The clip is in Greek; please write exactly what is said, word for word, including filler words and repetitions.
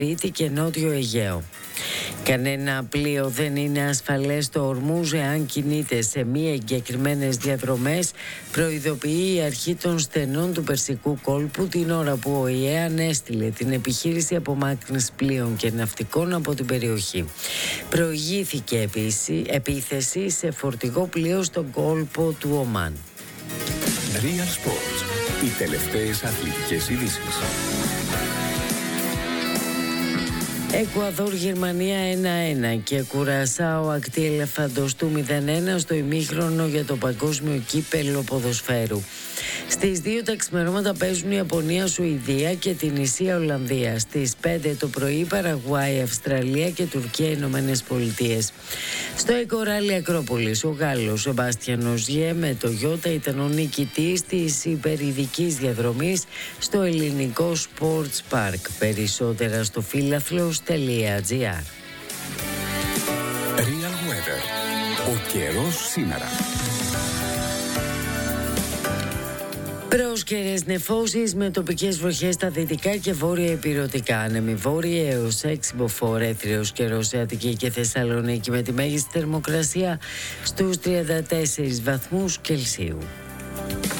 και Νότιο Αιγαίο. Κανένα πλοίο δεν είναι ασφαλές στο Ορμούζ εάν κινείται σε μη εγκεκριμένες διαδρομές, προειδοποιεί η αρχή των στενών του Περσικού κόλπου την ώρα που ο ΙΕ ανέστειλε την επιχείρηση απομάκρυνσης πλοίων και ναυτικών από την περιοχή. Προηγήθηκε επίσης επίθεση σε φορτηγό πλοίο στον κόλπο του Ομάν. Real Sports. Οι τελευταίες αθλητικές ειδήσεις. Εκουαδόρ Γερμανία ένα ένα και Κουρασάο ακτή Ελεφαντοστού μηδέν ένα στο ημίχρονο για το παγκόσμιο κύπελλο ποδοσφαίρου. Στις δύο τα ξημερώματα παίζουν η Ιαπωνία, Σουηδία και την Ισία Ολλανδία. Στις πέντε το πρωί Παραγουάη, Αυστραλία και Τουρκία, Ηνωμένες Πολιτείες. Στο Εκοράλι Ακρόπολης ο Γάλλος Σεμπάστιαν Οζιέ με το Ιώτα ήταν ο νικητής της υπερειδικής διαδρομής στο ελληνικό Sports Park. Περισσότερα στο φίλαθλος.gr. Real Weather. Ο καιρός σήμερα. Πρόσκαιρες νεφώσεις με τοπικές βροχές στα δυτικά και βόρεια ηπειρωτικά. Άνεμη βόρεια έως έξι μποφόρ, έθριος καιρός σε Αττική και Θεσσαλονίκη με τη μέγιστη θερμοκρασία στους τριάντα τέσσερις βαθμούς Κελσίου.